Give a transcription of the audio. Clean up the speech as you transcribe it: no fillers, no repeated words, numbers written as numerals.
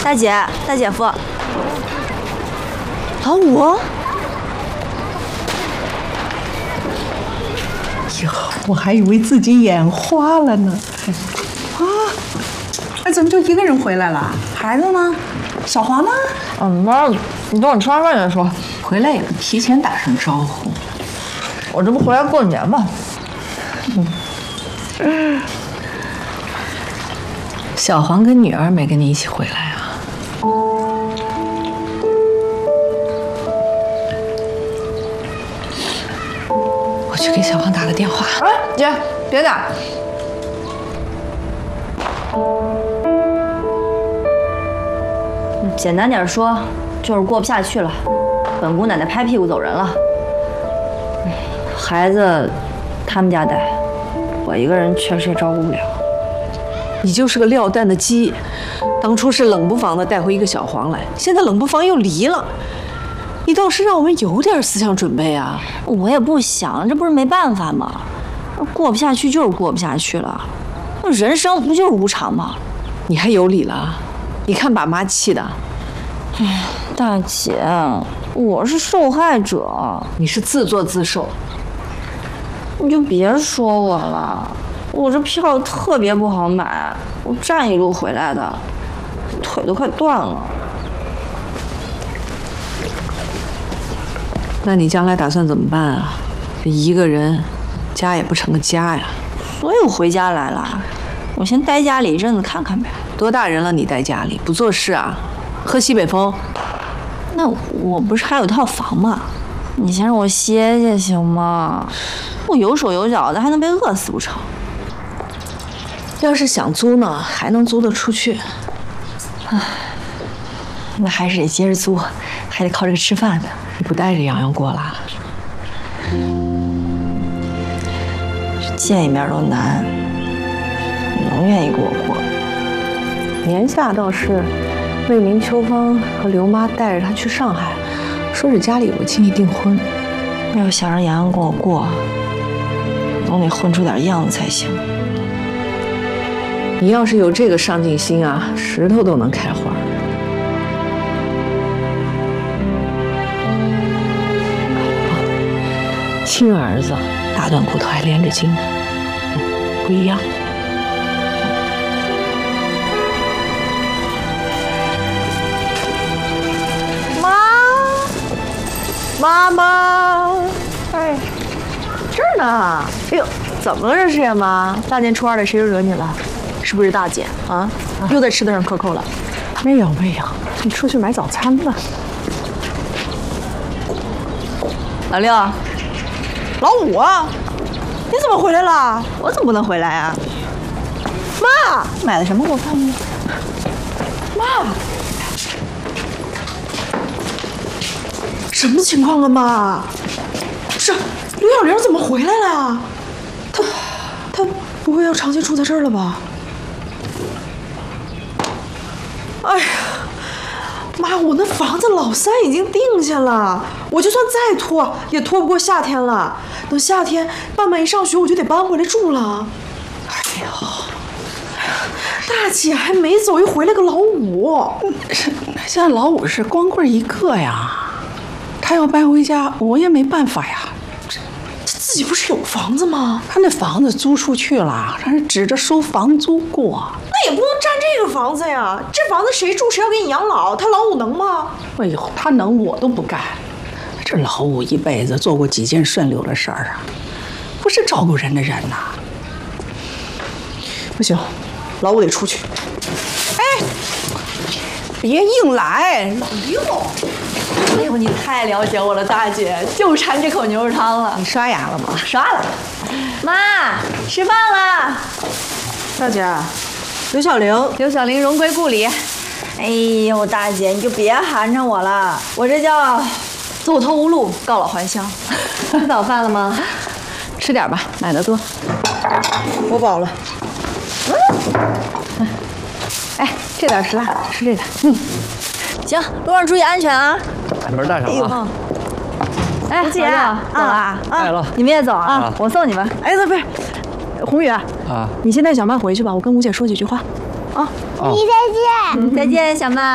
大姐，大姐夫。 老五。 哟，我还以为自己眼花了呢。啊，哎，怎么就一个人回来了？孩子呢？小黄呢？ 妈，你等我吃完饭再说。 回来也不提前打声招呼。 我这不回来过年吗？ 小黄跟女儿没跟你一起回来啊？我去给小黄打个电话。 哎，姐，别打。 简单点说，就是过不下去了，本姑奶奶拍屁股走人了。孩子，他们家带，我一个人确实也照顾不了。 你就是个撂蛋的鸡，当初是冷不防的带回一个小黄来，现在冷不防又离了，你倒是让我们有点思想准备啊！ 我也不想，这不是没办法吗？过不下去就是过不下去了，人生不就是无常吗？ 你还有理了？你看把妈气的。 哎，大姐，我是受害者， 你是自作自受。 你就别说我了，我这票特别不好买，我站一路回来的，腿都快断了。 那你将来打算怎么办啊？这一个人，家也不成个家呀。 所以我回家来了，我先待家里一阵子看看呗。 多大人了，你待家里不做事啊？喝西北风？ 那我不是还有套房吗？你先让我歇歇行吗？我有手有脚的，还能被饿死不成？ 要是想租呢，还能租得出去。 唉，那还是得接着租，还得靠这个吃饭的。 你不带着洋洋过啦？ 见一面都难，能愿意跟我过？ 年下倒是，魏明、秋芳和刘妈带着他去上海，说是家里有个亲戚订婚。 要想让洋洋跟我过，总得混出点样子才行。 你要是有这个上进心啊，石头都能开花。亲儿子，大断骨头还连着筋呢，不一样。妈妈，哎，这儿呢。哎呦，怎么了这是呀，妈？大年初二的，谁又惹你了？是不是大姐啊？又在吃的上克扣了？ 没有没有，你出去买早餐了。 老六， 老五啊，你怎么回来了？ 我怎么不能回来啊？ 妈， 买了什么给我看看？ 妈，什么情况啊，妈？这刘小玲怎么回来了？她不会要长期住在这儿了吧？哎呀，妈，我那房子老三已经定下了，我就算再拖也拖不过夏天了。等夏天半半一上学，我就得搬回来住了。哎呀，大姐还没走，又回来个老五。 现在老五是光棍一个呀，他要搬回家，我也没办法呀。 自己不是有房子吗？ 他那房子租出去了，让人指着收房租过。 那也不能占这个房子呀，这房子谁住谁要给你养老，他老五能吗？ 哎呦，他能我都不干。这老五一辈子做过几件顺溜的事儿啊，不是照顾人的人呐。 不行，老五得出去。 哎，别硬来，老六。 哎呦，你太了解我了，大姐，就馋这口牛肉汤了。 你刷牙了吗？ 刷了。妈，吃饭了。 大姐，刘小玲荣归故里。哎呦，大姐，你就别寒碜我了，我这叫走投无路，告老还乡。吃早饭了吗？ 吃点吧，买的多。 我饱了。 哎，这点吃辣，吃这个。 行，路上注意安全啊。 把门带上啊！ 哎，姐，走啊！ 带了， 你们也走啊！我送你们。 哎，不是，宏宇啊，你先带小曼回去吧，我跟吴姐说几句话。啊， 哦， 再见，小曼。